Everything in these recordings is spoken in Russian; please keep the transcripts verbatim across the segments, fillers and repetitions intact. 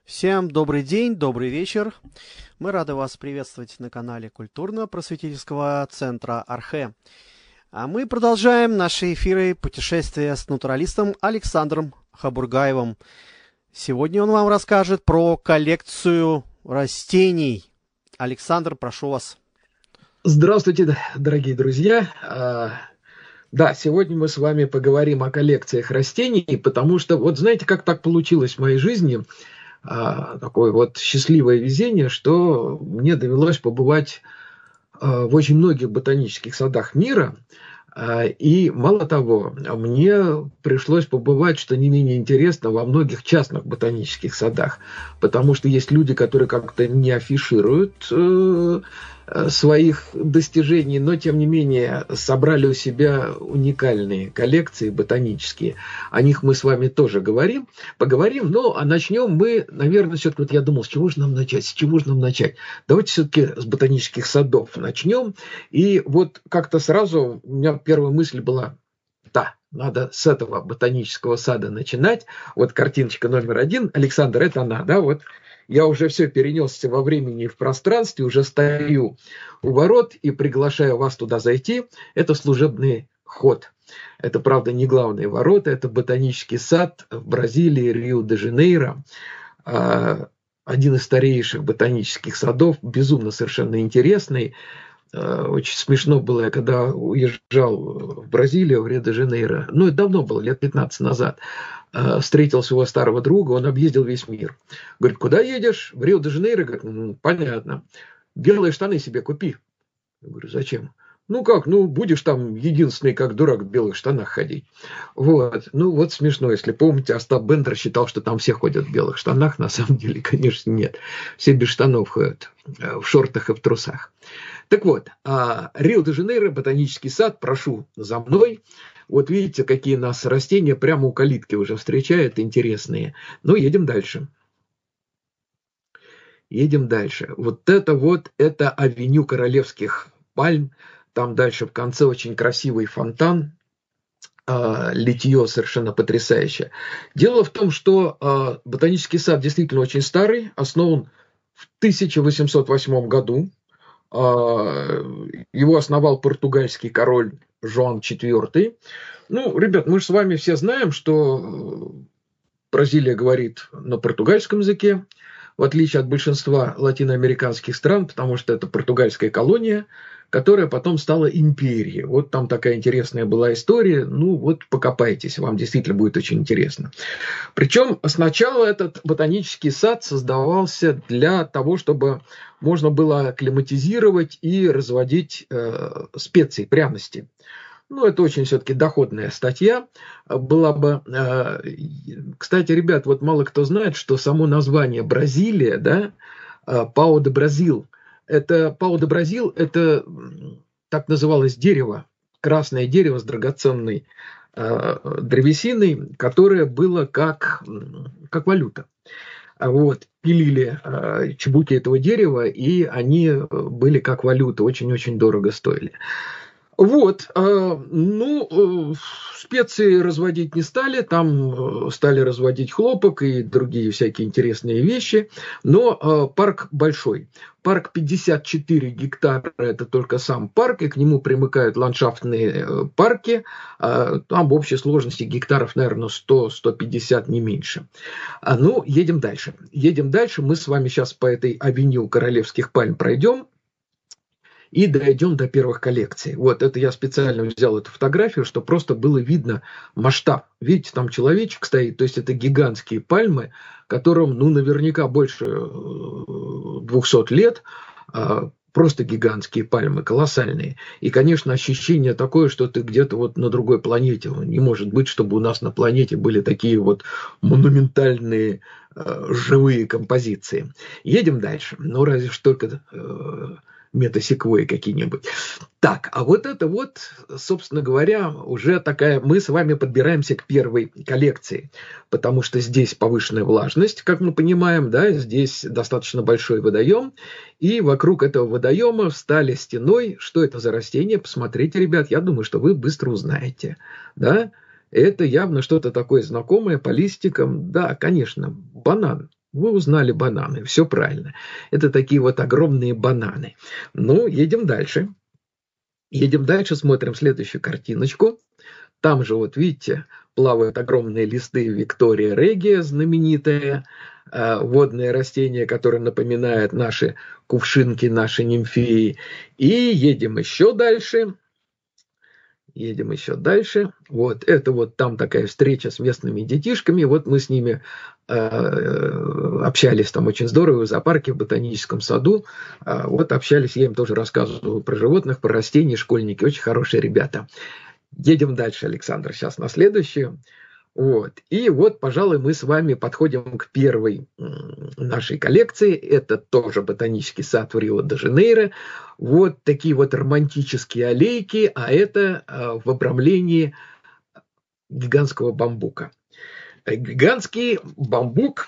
Всем добрый день, добрый вечер. Мы рады вас приветствовать на канале культурно-просветительского центра Архэ. А мы продолжаем наши эфиры путешествия с натуралистом Александром Хабургаевым. Сегодня он вам расскажет про коллекцию растений. Александр, прошу вас. Здравствуйте, дорогие друзья. Да, сегодня мы с вами поговорим о коллекциях растений, потому что, вот знаете, как так получилось в моей жизни, такое вот счастливое везение, что мне довелось побывать в очень многих ботанических садах мира. И мало того, мне пришлось побывать, что не менее интересно, во многих частных ботанических садах, потому что есть люди, которые как-то не афишируют э, своих достижений, но тем не менее собрали у себя уникальные коллекции ботанические. О них мы с вами тоже говорим, поговорим, но а начнем мы, наверное, все-таки, вот я думал, с чего же нам начать, с чего же нам начать? Давайте все-таки с ботанических садов начнем. И вот как-то сразу у меня первая мысль была, да, надо с этого ботанического сада начинать. Вот картиночка номер один. Александр, это она, да, вот. Я уже все перенесся во времени и в пространстве, уже стою у ворот и приглашаю вас туда зайти. Это служебный ход. Это, правда, не главные ворота, это ботанический сад в Бразилии, Рио-де-Жанейро. Один из старейших ботанических садов, безумно совершенно интересный. Очень смешно было, я когда уезжал в Бразилию, в Рио-де-Жанейро, ну, это давно было, лет пятнадцать назад, встретил своего старого друга, он объездил весь мир. Говорит, куда едешь? В Рио-де-Жанейро? Говорит, ну, понятно. Белые штаны себе купи. Я говорю, зачем? Ну как, ну будешь там единственный, как дурак, в белых штанах ходить. Вот, ну вот смешно, если помните, Остап Бендер считал, что там все ходят в белых штанах, на самом деле, конечно, нет. Все без штанов ходят, в шортах и в трусах. Так вот, Рио-де-Жанейро, ботанический сад, прошу за мной. Вот видите, какие нас растения прямо у калитки уже встречают, интересные. Ну, едем дальше. Едем дальше. Вот это вот, это авеню королевских пальм. Там дальше в конце очень красивый фонтан. Литье совершенно потрясающее. Дело в том, что ботанический сад действительно очень старый. Основан в тысяча восемьсот восьмом году. Его основал португальский король Жоан четвёртый. Ну, ребят, мы же с вами все знаем, что Бразилия говорит на португальском языке, в отличие от большинства латиноамериканских стран, потому что это португальская колония, которая потом стала империей. Вот там такая интересная была история. Ну, вот покопайтесь, вам действительно будет очень интересно. Причем сначала этот ботанический сад создавался для того, чтобы можно было акклиматизировать и разводить э, специи, пряности. Ну, это очень все-таки доходная статья была бы. Кстати, ребят, вот мало кто знает, что само название Бразилия, да, Пау де Бразил, это Пау де Бразил, это так называлось дерево, красное дерево с драгоценной древесиной, которое было как, как валюта. Вот, пилили чубуки этого дерева, и они были как валюта, очень-очень дорого стоили. Вот, ну, специи разводить не стали, там стали разводить хлопок и другие всякие интересные вещи, но парк большой. Парк пятьдесят четыре гектара, это только сам парк, и к нему примыкают ландшафтные парки, там в общей сложности гектаров, наверное, сто — сто пятьдесят, не меньше. Ну, едем дальше. Едем дальше, мы с вами сейчас по этой авеню королевских пальм пройдем. И дойдем до первых коллекций. Вот это я специально взял эту фотографию, чтобы просто было видно масштаб. Видите, там человечек стоит, то есть это гигантские пальмы, которым, ну, наверняка больше двухсот лет, просто гигантские пальмы, колоссальные. И, конечно, ощущение такое, что ты где-то вот на другой планете. Не может быть, чтобы у нас на планете были такие вот монументальные живые композиции. Едем дальше. Ну, разве что только метасеквои какие-нибудь. Так, а вот это вот, собственно говоря, уже такая, мы с вами подбираемся к первой коллекции, потому что здесь повышенная влажность, как мы понимаем, да, здесь достаточно большой водоем, и вокруг этого водоема встали стеной. Что это за растение? Посмотрите, ребят, я думаю, что вы быстро узнаете, да. Это явно что-то такое знакомое по листикам. Да, конечно, банан. Вы узнали бананы, все правильно. Это такие вот огромные бананы. Ну, едем дальше. Едем дальше, смотрим следующую картиночку. Там же, вот видите, плавают огромные листы Виктория Регия, знаменитое э, водное растение, которое напоминает наши кувшинки, наши нимфеи. И едем еще дальше. Едем еще дальше. Вот это вот там такая встреча с местными детишками. Вот мы с ними э, общались там очень здорово в зоопарке, в ботаническом саду. Э, вот общались, я им тоже рассказывал про животных, про растения, школьники, очень хорошие ребята. Едем дальше, Александр, сейчас на следующую. Вот. И вот, пожалуй, мы с вами подходим к первой нашей коллекции. Это тоже ботанический сад в Рио-де-Жанейро. Вот такие вот романтические аллейки, а это в обрамлении гигантского бамбука. Гигантский бамбук,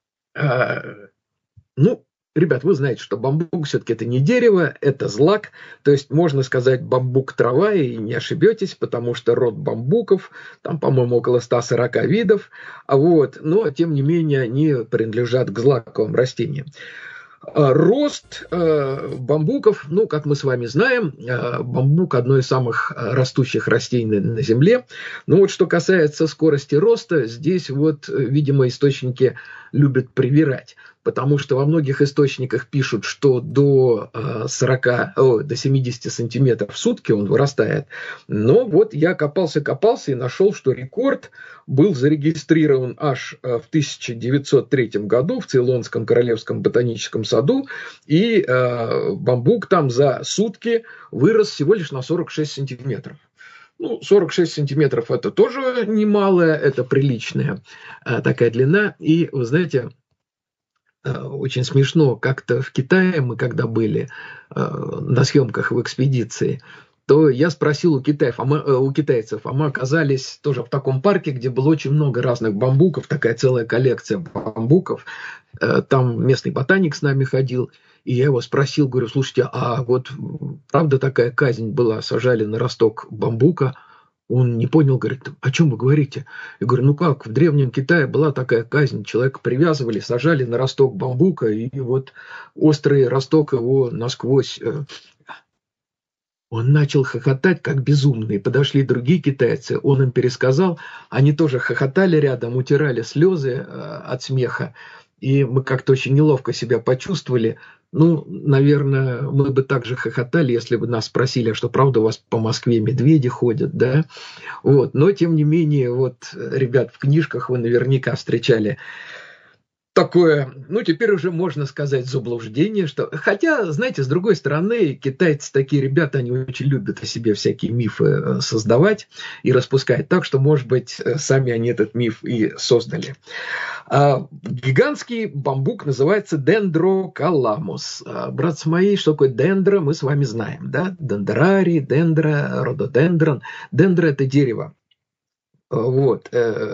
ну, ребят, вы знаете, что бамбук все-таки это не дерево, это злак. То есть можно сказать бамбук-трава, и не ошибетесь, потому что род бамбуков, там, по-моему, около ста сорока видов. А вот, но, тем не менее, они принадлежат к злаковым растениям. Рост э, бамбуков, ну, как мы с вами знаем, э, бамбук одно из самых растущих растений на Земле. Но вот что касается скорости роста, здесь вот, видимо, источники любят привирать. Потому что во многих источниках пишут, что до, сорока, о, до семидесяти сантиметров в сутки он вырастает. Но вот я копался-копался и нашел, что рекорд был зарегистрирован аж в тысяча девятьсот третьем году в Цейлонском королевском ботаническом саду. И э, бамбук там за сутки вырос всего лишь на сорок шесть сантиметров. Ну, сорок шесть сантиметров это тоже немалая, это приличная э, такая длина. И, вы знаете, очень смешно, как-то в Китае мы когда были э, на съемках в экспедиции, то я спросил у, китаев, а мы, э, у китайцев, а мы оказались тоже в таком парке, где было очень много разных бамбуков, такая целая коллекция бамбуков. Э, там местный ботаник с нами ходил, и я его спросил, говорю, слушайте, а вот правда такая казнь была, сажали на росток бамбука? Он не понял, говорит, о чем вы говорите? Я говорю, ну как, в Древнем Китае была такая казнь, человека привязывали, сажали на росток бамбука, и вот острый росток его насквозь. Он начал хохотать, как безумный. Подошли другие китайцы, он им пересказал, они тоже хохотали рядом, утирали слезы от смеха, и мы как-то очень неловко себя почувствовали. Ну, наверное, мы бы также хохотали, если бы нас спросили, а что правда у вас по Москве медведи ходят, да? Вот. Но, тем не менее, вот, ребят, в книжках вы наверняка встречали такое, ну, теперь уже можно сказать заблуждение, что... Хотя, знаете, с другой стороны, китайцы такие ребята, они очень любят о себе всякие мифы создавать и распускать. Так что, может быть, сами они этот миф и создали. А гигантский бамбук называется дендрокаламус. А, братцы мои, что такое дендро, мы с вами знаем, да? Дендрарий, дендро, рододендрон. Дендро – это дерево. Вот.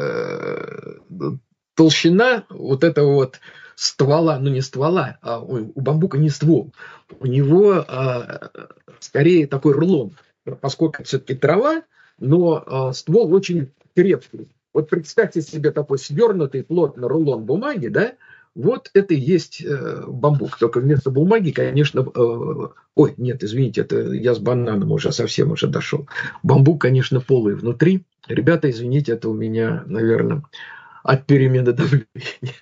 Толщина вот этого вот ствола, ну не ствола, а у, у бамбука не ствол, у него а, скорее такой рулон, поскольку это все-таки трава, но а, ствол очень крепкий. Вот представьте себе такой свернутый плотно рулон бумаги, да, вот это и есть э, бамбук, только вместо бумаги, конечно, э, ой, нет, извините, это я с бананом уже совсем уже дошел. Бамбук, конечно, полый внутри. Ребята, извините, это у меня, наверное, от перемены давления.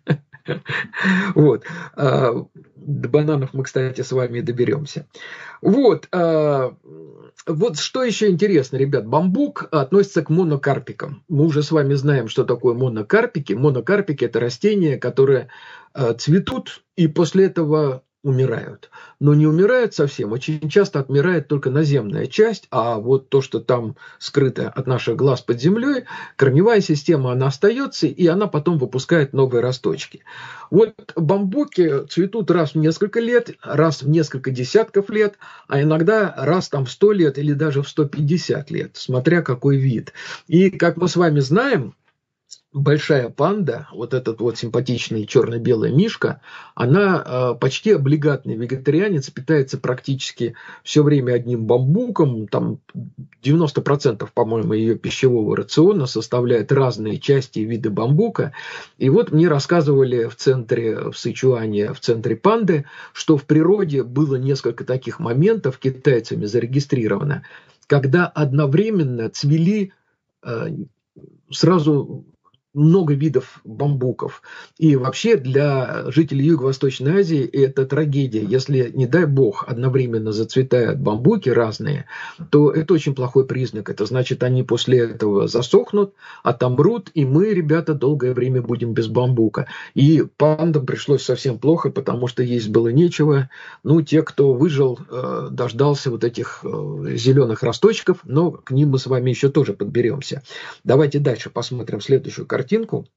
Вот. До бананов мы, кстати, с вами доберемся. Вот. Вот что еще интересно, ребят. Бамбук относится к монокарпикам. Мы уже с вами знаем, что такое монокарпики. Монокарпики – это растения, которые цветут и после этого умирают. Но не умирают совсем. Очень часто отмирает только наземная часть, а вот то, что там скрыто от наших глаз под землей, корневая система, она остается, и она потом выпускает новые росточки. Вот бамбуки цветут раз в несколько лет, раз в несколько десятков лет, а иногда раз там в сто лет или даже в сто пятьдесят лет, смотря какой вид. И, как мы с вами знаем, большая панда, вот этот вот симпатичный черно-белый мишка, она э, почти облигатный вегетарианец, питается практически все время одним бамбуком, там девяносто процентов, по-моему, ее пищевого рациона составляют разные части и виды бамбука. И вот мне рассказывали в центре, в Сычуане, в центре панды, что в природе было несколько таких моментов, китайцами зарегистрировано, когда одновременно цвели э, сразу много видов бамбуков. И вообще для жителей Юго-Восточной Азии это трагедия. Если, не дай бог, одновременно зацветают бамбуки разные, то это очень плохой признак. Это значит, они после этого засохнут, отомрут, и мы, ребята, долгое время будем без бамбука. И пандам пришлось совсем плохо, потому что есть было нечего. Ну, те, кто выжил, дождался вот этих зеленых росточков, но к ним мы с вами еще тоже подберемся. Давайте дальше посмотрим следующую картинку. Картинку.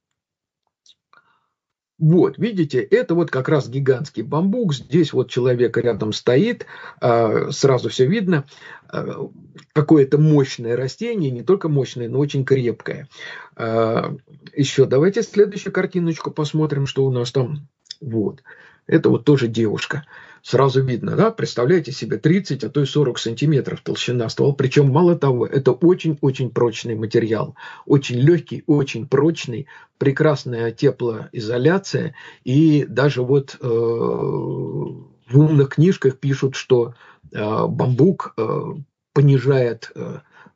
Вот, видите, это вот как раз гигантский бамбук. Здесь вот человек рядом стоит, сразу все видно. Какое-то мощное растение, не только мощное, но очень крепкое. Еще давайте следующую картиночку посмотрим, что у нас там. Вот, это вот тоже девушка. Сразу видно, да, представляете себе тридцать, а то и сорок сантиметров толщина ствола. Причем, мало того, это очень-очень прочный материал. Очень легкий, очень прочный, прекрасная теплоизоляция. И даже вот э, в умных книжках пишут, что э, бамбук э, понижает э,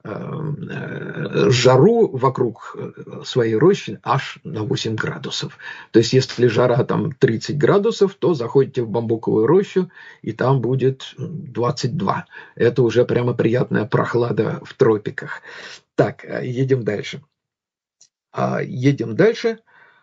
жару вокруг своей рощи аж на восемь градусов. То есть, если жара там тридцать градусов, то заходите в бамбуковую рощу, и там будет двадцать два. Это уже прямо приятная прохлада в тропиках. Так, едем дальше. Едем дальше.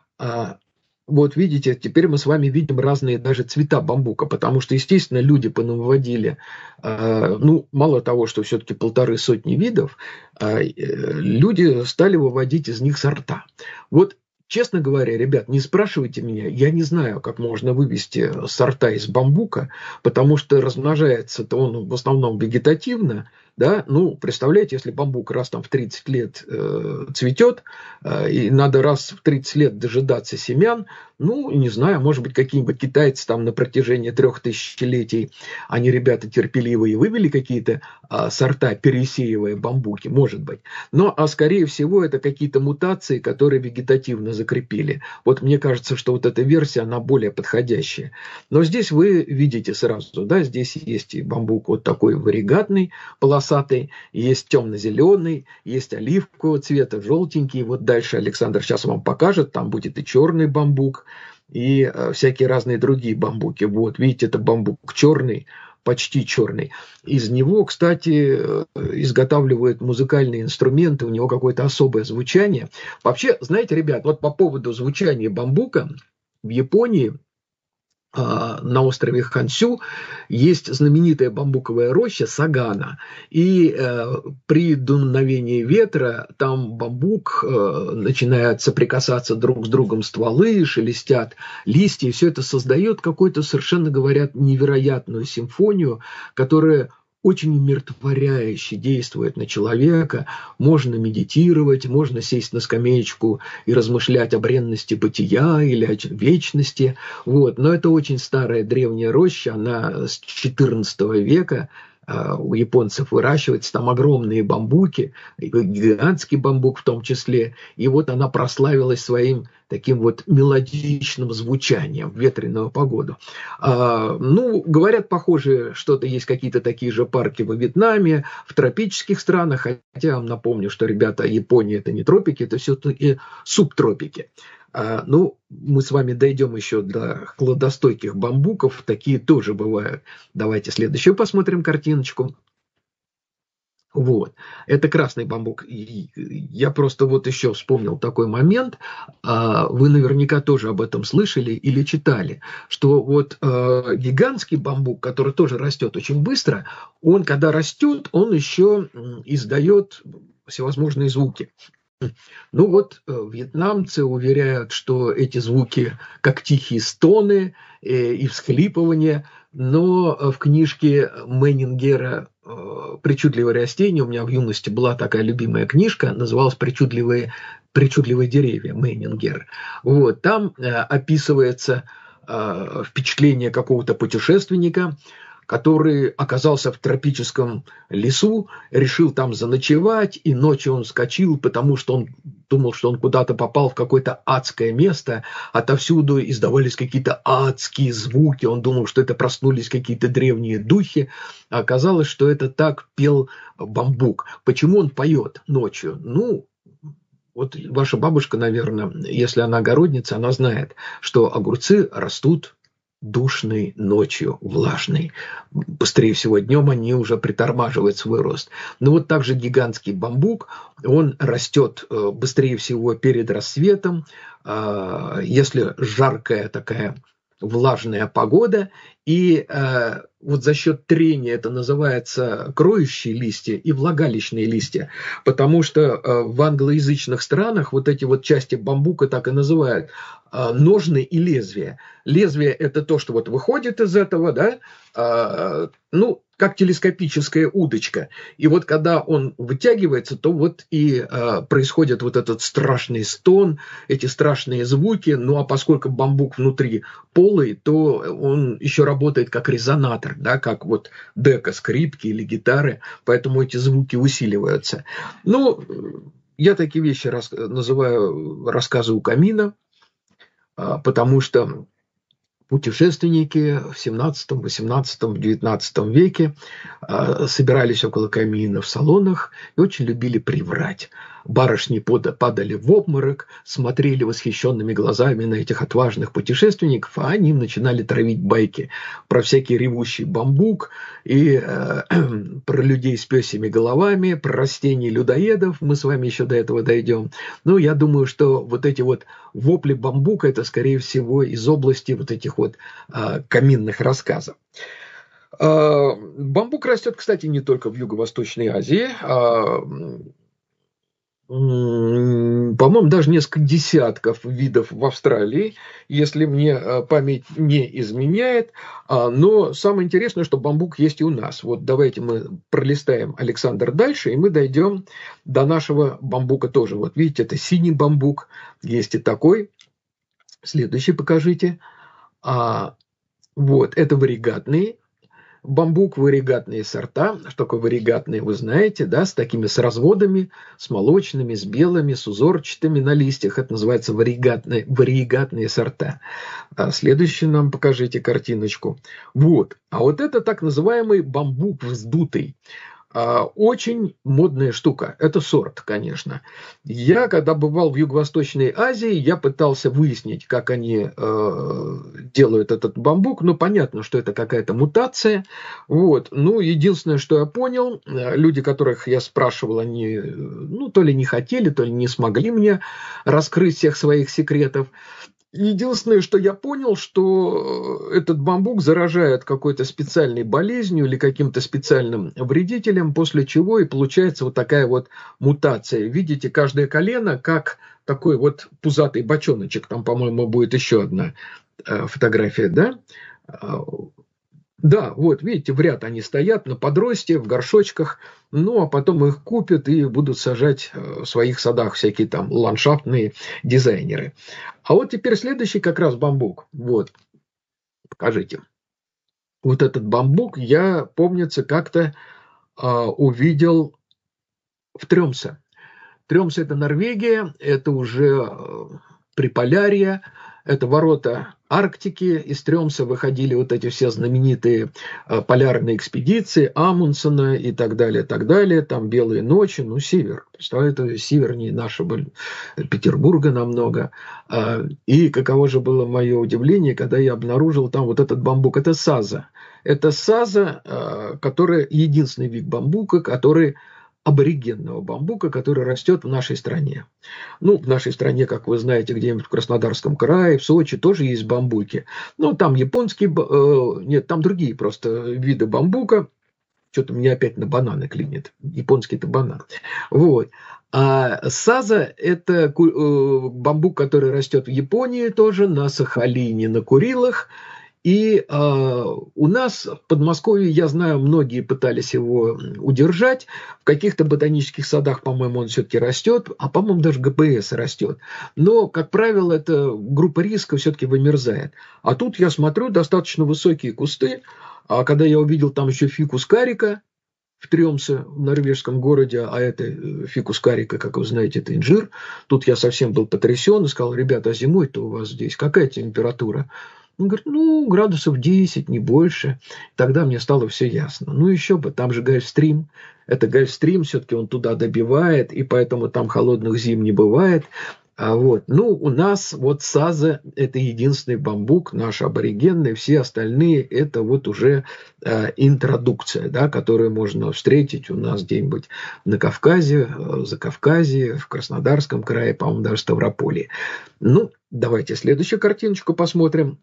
Вот видите, теперь мы с вами видим разные даже цвета бамбука, потому что, естественно, люди понаводили, э, ну, мало того, что все-таки полторы сотни видов, э, люди стали выводить из них сорта. Вот, честно говоря, ребят, не спрашивайте меня, я не знаю, как можно вывести сорта из бамбука, потому что размножается-то он в основном вегетативно. Да, ну, представляете, если бамбук раз там в тридцать лет э, цветет, э, и надо раз в тридцать лет дожидаться семян, ну, не знаю, может быть, какие-нибудь китайцы там на протяжении трех тысячелетий, они, ребята, терпеливые, вывели какие-то э, сорта, пересеивая бамбуки, может быть. Но, а скорее всего, это какие-то мутации, которые вегетативно закрепили. Вот мне кажется, что вот эта версия, она более подходящая. Но здесь вы видите сразу, да, здесь есть и бамбук вот такой варигатный, полосатый, есть темно-зеленый, есть оливкового цвета, желтенький. Вот дальше Александр сейчас вам покажет, там будет и черный бамбук, и э, всякие разные другие бамбуки. Вот, видите, это бамбук черный, почти черный. Из него, кстати, изготавливают музыкальные инструменты, у него какое-то особое звучание. Вообще, знаете, ребят, вот по поводу звучания бамбука в Японии, на острове Хансю есть знаменитая бамбуковая роща Сагана. И э, при дуновении ветра там бамбук э, начинает соприкасаться друг с другом стволы, шелестят листья. И все это создает какую-то, совершенно говорят, невероятную симфонию, которая очень умиротворяюще действует на человека. Можно медитировать, можно сесть на скамеечку и размышлять о бренности бытия или о вечности. Вот. Но это очень старая древняя роща, она с четырнадцатого века. У японцев выращивается, там огромные бамбуки, гигантский бамбук в том числе. И вот она прославилась своим таким вот мелодичным звучанием в ветреную погоду. А, ну, говорят, похоже, что-то есть какие-то такие же парки во Вьетнаме, в тропических странах, хотя я вам напомню, что, ребята, Япония это не тропики, это все-таки субтропики. А, ну, мы с вами дойдем еще до хладостойких бамбуков, такие тоже бывают. Давайте следующую посмотрим картиночку. Вот, это красный бамбук. Я просто вот еще вспомнил такой момент, вы наверняка тоже об этом слышали или читали, что вот гигантский бамбук, который тоже растет очень быстро, он когда растет, он еще издает всевозможные звуки. Ну вот вьетнамцы уверяют, что эти звуки, как тихие стоны и всхлипывания, но в книжке Мейнингера «Причудливые растения», у меня в юности была такая любимая книжка, называлась «Причудливые, причудливые деревья» Мейнингер. Вот, там описывается впечатление какого-то путешественника, который оказался в тропическом лесу, решил там заночевать, и ночью он вскочил, потому что он думал, что он куда-то попал в какое-то адское место, отовсюду издавались какие-то адские звуки, он думал, что это проснулись какие-то древние духи, а оказалось, что это так пел бамбук. Почему он поет ночью? Ну, вот ваша бабушка, наверное, если она огородница, она знает, что огурцы растут душной ночью, влажной. Быстрее всего днем они уже притормаживают свой рост. Но вот также гигантский бамбук, он растет быстрее всего перед рассветом, если жаркая такая влажная погода, и э, вот за счет трения это называется кроющие листья и влагалищные листья, потому что э, в англоязычных странах вот эти вот части бамбука так и называют э, ножны и лезвия. Лезвие – это то, что вот выходит из этого, да, э, ну, как телескопическая удочка. И вот когда он вытягивается, то вот и э, происходит вот этот страшный стон, эти страшные звуки. Ну, а поскольку бамбук внутри полый, то он еще работает как резонатор, да, как вот дека, скрипки или гитары, поэтому эти звуки усиливаются. Ну, я такие вещи рас, называю рассказы у камина, э, потому что путешественники в семнадцатом, восемнадцатом, девятнадцатом веке э, собирались около камина в салонах и очень любили приврать. Барышни падали в обморок, смотрели восхищенными глазами на этих отважных путешественников, а они им начинали травить байки про всякий ревущий бамбук и э, про людей с пёсьими головами, про растений-людоедов. Мы с вами еще до этого дойдем. Ну, я думаю, что вот эти вот вопли бамбука – это, скорее всего, из области вот этих вот э, каминных рассказов. Э, бамбук растет, кстати, не только в Юго-Восточной Азии. Э, По-моему, даже несколько десятков видов в Австралии, если мне память не изменяет. Но самое интересное, что бамбук есть и у нас. Вот давайте мы пролистаем, Александр, дальше, и мы дойдем до нашего бамбука тоже. Вот видите, это синий бамбук, есть и такой. Следующий покажите. Вот, это варигатный бамбук, варигатные сорта. Что такое варигатные, вы знаете, да, с такими с разводами, с молочными, с белыми, с узорчатыми на листьях. Это называется варигатные, варигатные сорта. А следующий нам покажите картиночку. Вот. А вот это так называемый бамбук вздутый. Очень модная штука. Это сорт, конечно. Я, когда бывал в Юго-Восточной Азии, я пытался выяснить, как они э, делают этот бамбук. Ну, понятно, что это какая-то мутация. Вот. Ну, единственное, что я понял, люди, которых я спрашивал, они, ну, то ли не хотели, то ли не смогли мне раскрыть всех своих секретов. Единственное, что я понял, что этот бамбук заражает какой-то специальной болезнью или каким-то специальным вредителем, после чего и получается вот такая вот мутация. Видите, каждое колено как такой вот пузатый бочоночек. Там, по-моему, будет еще одна фотография, да? Да, вот, видите, в ряд они стоят на подросте, в горшочках, ну, а потом их купят и будут сажать в своих садах всякие там ландшафтные дизайнеры. А вот теперь следующий как раз бамбук. Вот, покажите. Вот этот бамбук я, помнится, как-то э, увидел в Трёмсе. Трёмсе – это Норвегия, это уже э, Приполярье, это ворота Арктики. Из Трёмса выходили вот эти все знаменитые э, полярные экспедиции Амундсена и так далее, так далее. Там белые ночи, ну, север. Представляете, севернее нашего Петербурга намного. Э, и каково же было мое удивление, когда я обнаружил там вот этот бамбук. Это саза. Это саза, э, которая единственный вид бамбука, который аборигенного бамбука, который растет в нашей стране. Ну, в нашей стране, как вы знаете, где-нибудь в Краснодарском крае, в Сочи тоже есть бамбуки. Ну, там японские, э, нет, там другие просто виды бамбука. Что-то меня опять на бананы клинит. Японский-то банан. Вот. А саза – это бамбук, который растет в Японии тоже, на Сахалине, на Курилах. И э, у нас в Подмосковье, я знаю, многие пытались его удержать. В каких-то ботанических садах, по-моему, он все-таки растет, а, по-моему, даже ГПС растет. Но, как правило, эта группа риска все-таки вымерзает. А тут я смотрю, достаточно высокие кусты. А когда я увидел там еще фикус карика в Тремсе, в норвежском городе, а это фикус карика, как вы знаете, это инжир, тут я совсем был потрясен и сказал: ребята, а зимой-то у вас здесь какая температура? Он говорит: ну, градусов десять, не больше. Тогда мне стало все ясно. Ну, еще бы, там же Гольфстрим. Это Гольфстрим, все-таки он туда добивает, и поэтому там холодных зим не бывает. А вот. Ну, у нас вот саза – это единственный бамбук наш аборигенный, все остальные – это вот уже э, интродукция, да, которую можно встретить у нас где-нибудь на Кавказе, э, Закавказье, в Краснодарском крае, по-моему, даже в Ставрополье. Ну, давайте следующую картиночку посмотрим.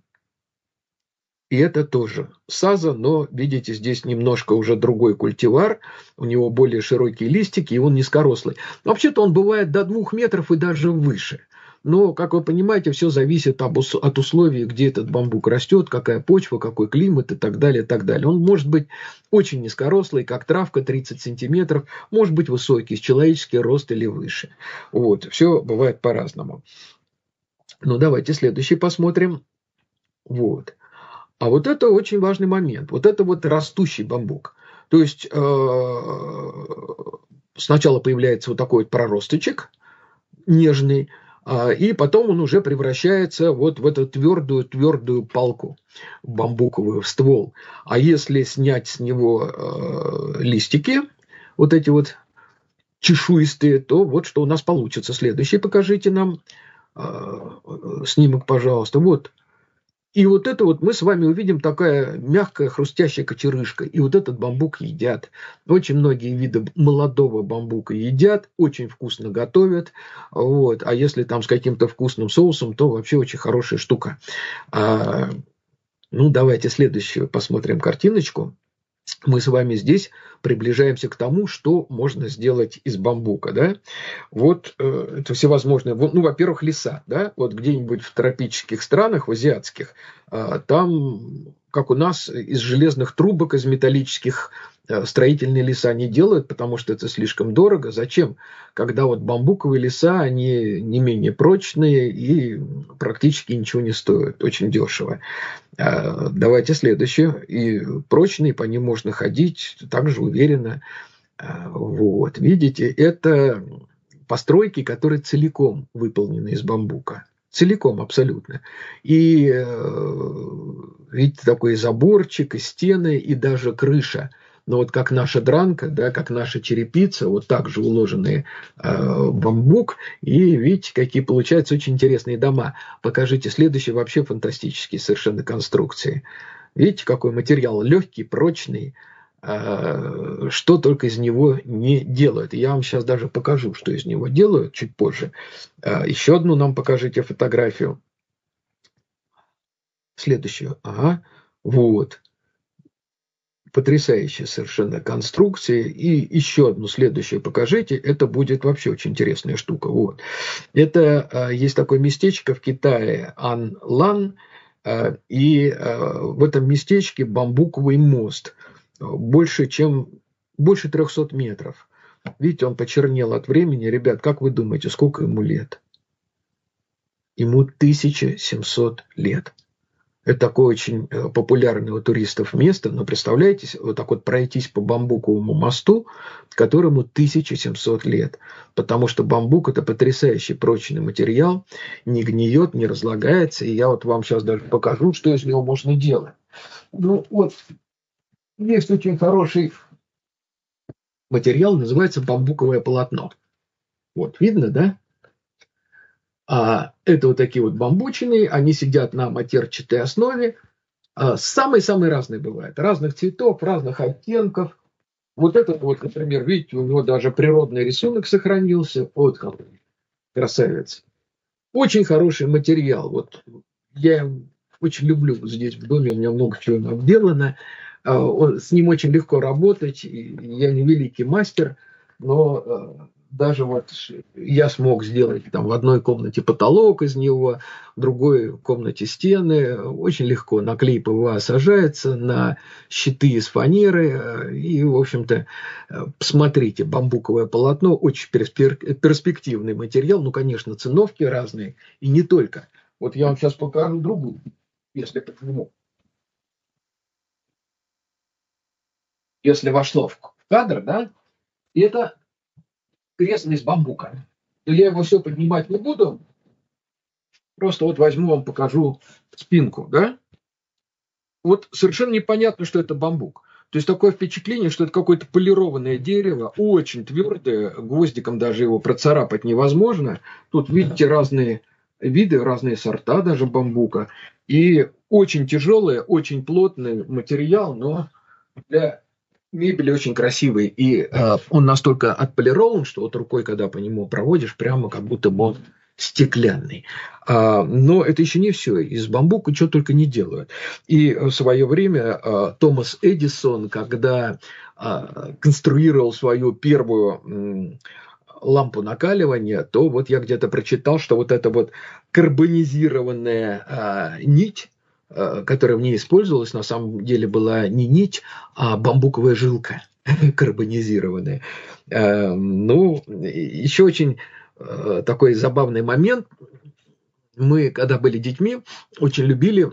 И это тоже саза, но, видите, здесь немножко уже другой культивар, у него более широкие листики, и он низкорослый. Вообще-то он бывает до двух метров и даже выше. Но, как вы понимаете, все зависит от условий, где этот бамбук растет, какая почва, какой климат и так далее, и так далее. Он может быть очень низкорослый, как травка, тридцать сантиметров, может быть высокий, с человеческий рост или выше. Вот, все бывает по-разному. Ну, давайте следующий посмотрим. Вот. А вот это очень важный момент. Вот это вот растущий бамбук. То есть э, сначала появляется вот такой вот проросточек нежный, э, и потом он уже превращается вот в эту твердую-твердую палку бамбуковую, в ствол. А если снять с него э, листики, вот эти вот чешуистые, то вот что у нас получится. Следующий покажите нам э, снимок, пожалуйста. Вот. И вот это вот мы с вами увидим такая мягкая хрустящая кочерышка. И вот этот бамбук едят. Очень многие виды молодого бамбука едят, очень вкусно готовят. Вот. А если там с каким-то вкусным соусом, то вообще очень хорошая штука. А, ну, давайте следующую посмотрим картиночку. Мы с вами здесь приближаемся к тому, что можно сделать из бамбука, да? Вот э, это всевозможные, ну, во-первых, леса, да? Вот где-нибудь в тропических странах, в азиатских, э, там, как у нас, из железных трубок, из металлических э, строительные леса не делают, потому что это слишком дорого. Зачем? Когда вот бамбуковые леса, они не менее прочные и практически ничего не стоят, очень дешево. Давайте следующее. И прочные, по ним можно ходить также уверенно. Вот. Видите, это постройки, которые целиком выполнены из бамбука. Целиком, абсолютно. И видите, такой заборчик, и стены, и даже крыша. Но вот как наша дранка, да, как наша черепица, вот так же уложенные э, бамбук. И видите, какие получаются очень интересные дома. Покажите следующие, вообще фантастические совершенно конструкции. Видите, какой материал легкий, прочный, э, что только из него не делают. Я вам сейчас даже покажу, что из него делают чуть позже. Э, еще одну нам покажите фотографию. Следующую. Ага. Вот. Потрясающая совершенно конструкция. И еще одну следующую покажите. Это будет вообще очень интересная штука. Вот. Это э, есть такое местечко в Китае, Ан-Лан. Э, и э, в этом местечке бамбуковый мост. Больше, чем, больше трехсот метров. Видите, он почернел от времени. Ребят, как вы думаете, сколько ему лет? Ему тысяча семьсот лет. Это такое очень популярное у туристов место, но представляете, вот так вот пройтись по бамбуковому мосту, которому тысяча семьсот лет, потому что бамбук – это потрясающий прочный материал, не гниет, не разлагается, и я вот вам сейчас даже покажу, что из него можно делать. Ну вот, есть очень хороший материал, называется бамбуковое полотно. Вот, видно, да? А это вот такие вот бамбучины, они сидят на матерчатой основе. Самые-самые разные бывают. Разных цветов, разных оттенков. Вот этот вот, например, видите, у него даже природный рисунок сохранился. Вот какой красавец. Очень хороший материал. Вот я очень люблю здесь в доме, у меня много чего обделано. С ним очень легко работать. Я не великий мастер, но даже вот я смог сделать там в одной комнате потолок из него, в другой комнате стены. Очень легко на клей ПВА сажается, на щиты из фанеры. И, в общем-то, посмотрите, бамбуковое полотно, очень перспективный материал. Ну, конечно, циновки разные, и не только. Вот я вам сейчас покажу другую, если подниму. Если вошло в кадр, да, и это кресло из бамбука. Но я его все поднимать не буду. Просто вот возьму вам, покажу спинку, да. Вот совершенно непонятно, что это бамбук. То есть такое впечатление, что это какое-то полированное дерево, очень твердое, гвоздиком даже его процарапать невозможно. Тут, видите, разные виды, разные сорта даже бамбука. И очень тяжелый, очень плотный материал, но для мебели очень красивый. И э, он настолько отполирован, что вот рукой, когда по нему проводишь, прямо как будто бы он стеклянный. А, но это еще не все. Из бамбука что только не делают. И в свое время а, Томас Эдисон, когда а, конструировал свою первую м, лампу накаливания, то вот я где-то прочитал, что вот эта вот карбонизированная а, нить, а, которая в ней использовалась, на самом деле была не нить, а бамбуковая жилка карбонизированная. А, ну, еще очень такой забавный момент. Мы, когда были детьми, очень любили,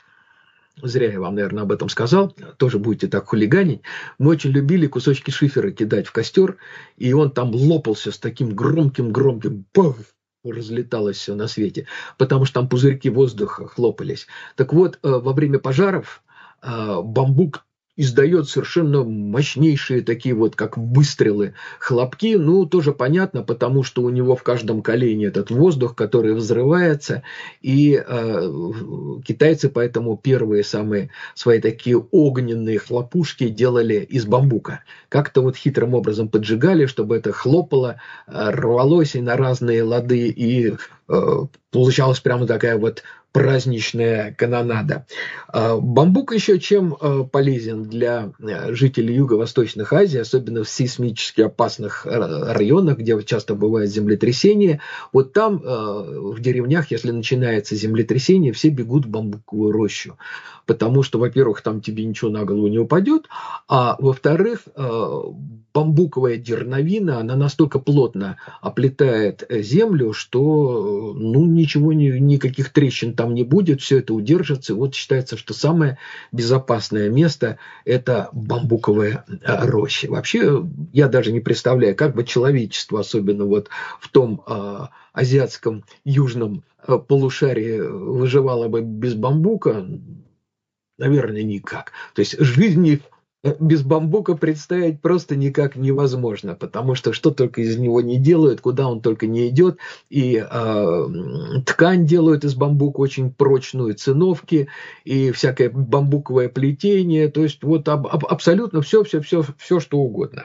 зря я вам, наверное, об этом сказал, тоже будете так хулиганить, мы очень любили кусочки шифера кидать в костер, и он там лопался с таким громким-громким бах, разлеталось все на свете, потому что там пузырьки воздуха хлопались. Так вот, во время пожаров бамбук издает совершенно мощнейшие такие вот, как выстрелы, хлопки. Ну, тоже понятно, потому что у него в каждом колене этот воздух, который взрывается. И э, китайцы поэтому первые самые свои такие огненные хлопушки делали из бамбука. Как-то вот хитрым образом поджигали, чтобы это хлопало, рвалось и на разные лады, и э, получалась прямо такая вот праздничная канонада. Бамбук еще чем полезен для жителей Юго-Восточных Азии, особенно в сейсмически опасных районах, где часто бывают землетрясения. Вот там в деревнях, если начинается землетрясение, все бегут в бамбуковую рощу. Потому что, во-первых, там тебе ничего на голову не упадет, а во-вторых, бамбуковая дерновина, она настолько плотно оплетает землю, что ну, ничего, никаких трещин там не будет, все это удержится. И вот считается, что самое безопасное место – это бамбуковая роща. Вообще, я даже не представляю, как бы человечество, особенно вот в том а, азиатском южном полушарии, выживало бы без бамбука. Наверное, никак. То есть жизни без бамбука представить просто никак невозможно, потому что что только из него не делают, куда он только не идет, и э, ткань делают из бамбука очень прочную, циновки, и всякое бамбуковое плетение, то есть вот аб- аб- абсолютно все, все, все, все, что угодно.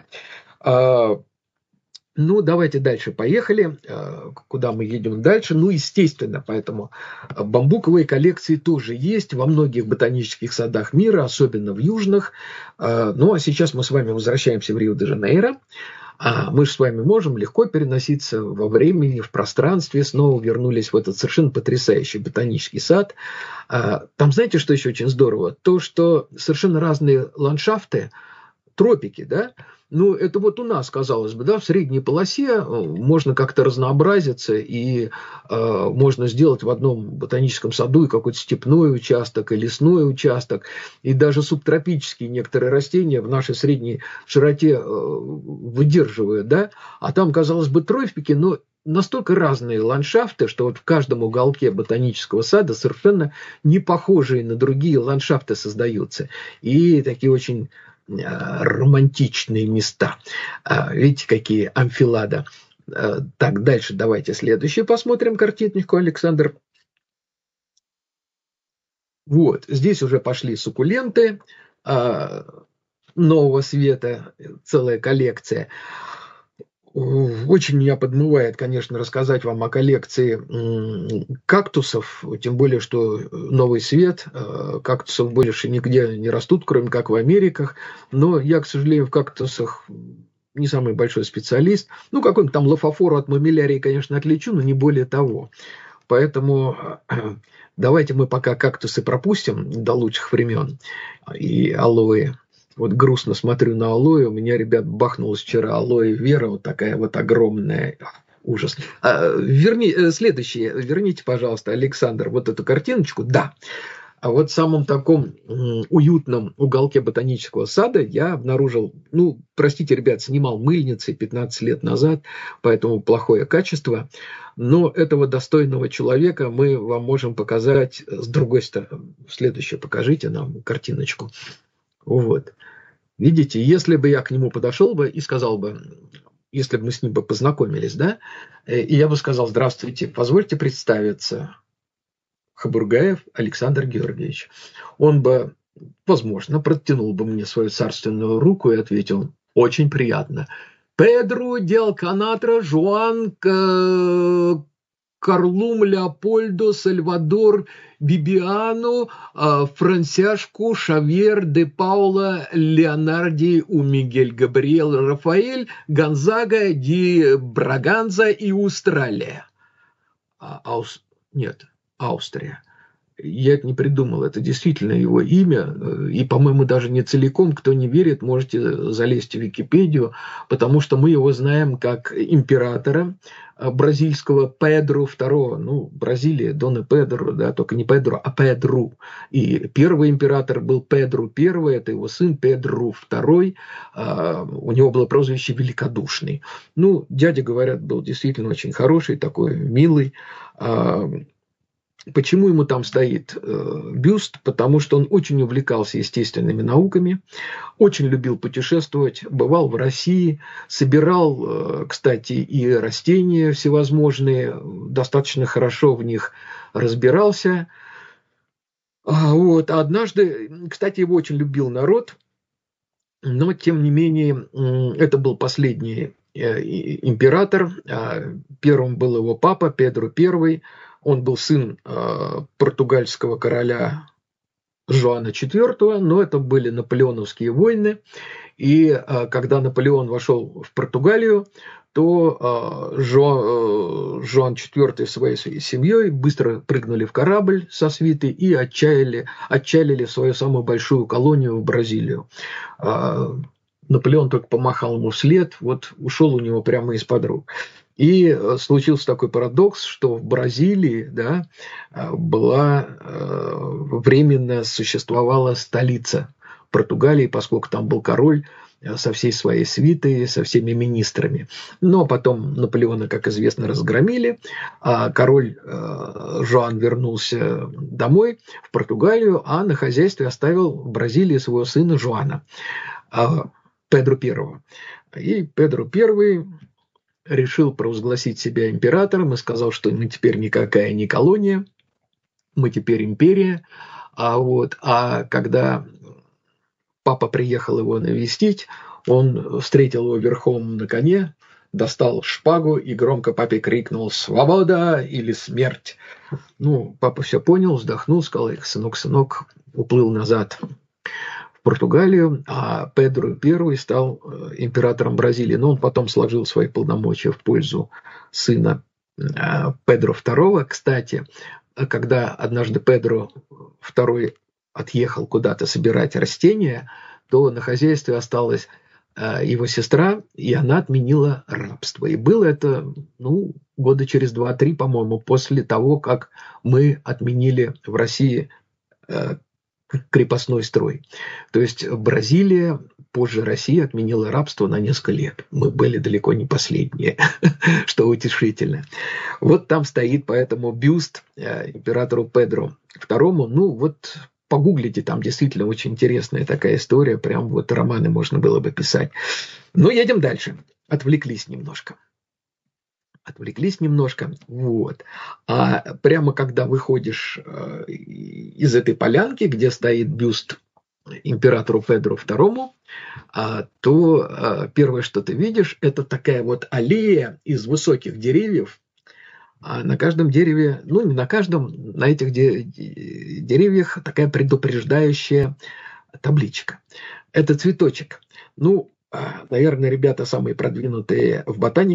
Э, Ну, давайте дальше поехали. Куда мы едем дальше? Ну, естественно, поэтому бамбуковые коллекции тоже есть во многих ботанических садах мира, особенно в южных. Ну, а сейчас мы с вами возвращаемся в Рио-де-Жанейро. Мы же с вами можем легко переноситься во времени, в пространстве, снова вернулись в этот совершенно потрясающий ботанический сад. Там, знаете, что еще очень здорово? То, что совершенно разные ландшафты, тропики, да, ну, это вот у нас, казалось бы, да, в средней полосе можно как-то разнообразиться, и э, можно сделать в одном ботаническом саду и какой-то степной участок, и лесной участок, и даже субтропические некоторые растения в нашей средней широте э, выдерживают, да, а там, казалось бы, тропики, но настолько разные ландшафты, что вот в каждом уголке ботанического сада совершенно не похожие на другие ландшафты создаются, и такие очень романтичные места. Видите, какие амфилада. Так, дальше давайте следующее посмотрим картинку, Александр. Вот, здесь уже пошли суккуленты нового света, целая коллекция. Очень меня подмывает, конечно, рассказать вам о коллекции кактусов, тем более, что новый свет, кактусов больше нигде не растут, кроме как в Америках, но я, к сожалению, в кактусах не самый большой специалист. Ну, какой-нибудь там лофофору от мамилярии, конечно, отличу, но не более того. Поэтому давайте мы пока кактусы пропустим до лучших времен и алоэ. Вот грустно смотрю на алоэ. У меня, ребят, бахнулась вчера алоэ вера, вот такая вот огромная. Ужас. А, верни, следующее. Верните, пожалуйста, Александр, вот эту картиночку. Да. А вот в самом таком уютном уголке ботанического сада я обнаружил, ну, простите, ребят, снимал мыльницы пятнадцать лет назад, поэтому плохое качество, но этого достойного человека мы вам можем показать с другой стороны. Следующее, покажите нам картиночку. Вот. Видите, если бы я к нему подошел бы и сказал бы, если бы мы с ним бы познакомились, да, и я бы сказал: здравствуйте, позвольте представиться. Хабургаев Александр Георгиевич. Он бы, возможно, протянул бы мне свою царственную руку и ответил: очень приятно. Педро де Алканатра Жуан Карлум Леопольдо Сальвадор Бибиано Франсяшку Шавьер де Паула Леонарди у Мигель Габриэл Рафаэль Гонзага ди Браганза и Австралия. А, Аус... Нет. Австрия. Я это не придумал, это действительно его имя, и, по-моему, даже не целиком. Кто не верит, можете залезть в Википедию, потому что мы его знаем как императора бразильского Педро второго. Ну, Бразилия, Дона Педро, да, только не Педро, а Педру. И первый император был Педро первый, это его сын Педро второй. У него было прозвище Великодушный. Ну, дядя, говорят, был действительно очень хороший, такой милый. Почему ему там стоит э, бюст? Потому что он очень увлекался естественными науками, очень любил путешествовать, бывал в России, собирал, э, кстати, и растения всевозможные, достаточно хорошо в них разбирался. А, вот, а однажды, кстати, его очень любил народ, но, тем не менее, это был последний э, император. Первым был его папа Педро первый. Он был сын э, португальского короля Жоана четвёртого, но это были наполеоновские войны. И э, когда Наполеон вошел в Португалию, то э, Жо, э, Жоан четвёртый своей, своей семьей быстро прыгнули в корабль со свитой и отчалили, отчалили свою самую большую колонию в Бразилию. Э, Наполеон только помахал ему вслед, вот ушел у него прямо из-под рук. И случился такой парадокс, что в Бразилии, да, была временно существовала столица Португалии, поскольку там был король со всей своей свитой, со всеми министрами. Но потом Наполеона, как известно, разгромили, а король Жоан вернулся домой, в Португалию, а на хозяйстве оставил в Бразилии своего сына Жоана, Педро первого. И Педро первый решил провозгласить себя императором и сказал, что мы теперь никакая не колония, мы теперь империя. А, вот, а когда папа приехал его навестить, он встретил его верхом на коне, достал шпагу и громко папе крикнул: «Свобода или смерть!» Ну, папа все понял, вздохнул, сказал: «Сынок, сынок», уплыл назад в Португалию, а Педро первый стал императором Бразилии. Но он потом сложил свои полномочия в пользу сына Педро второго. Кстати, когда однажды Педро второй отъехал куда-то собирать растения, то на хозяйстве осталась его сестра, и она отменила рабство. И было это, ну, года через два-три, по-моему, после того, как мы отменили в России крепостной строй. То есть Бразилия позже России отменила рабство на несколько лет. Мы были далеко не последние, что утешительно. Вот там стоит поэтому бюст императору Педро второму. Ну вот погуглите, там действительно очень интересная такая история. Прям вот романы можно было бы писать. Ну, едем дальше. Отвлеклись немножко. Отвлеклись немножко, вот. А прямо когда выходишь э, из этой полянки, где стоит бюст императору Педро второму, э, то э, первое, что ты видишь, это такая вот аллея из высоких деревьев. А на каждом дереве, ну не на каждом, на этих де- деревьях такая предупреждающая табличка. Это цветочек. Ну, наверное, ребята самые продвинутые в ботанике.